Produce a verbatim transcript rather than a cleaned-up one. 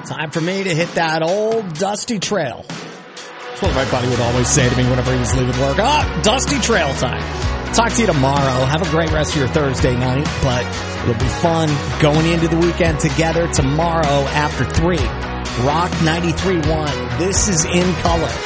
Time for me to hit that old dusty trail. That's what my buddy would always say to me whenever he was leaving work. Ah, dusty trail time. Talk to you tomorrow. Have a great rest of your Thursday night, but it'll be fun going into the weekend together tomorrow after three. Rock ninety-three point one. This is In Color.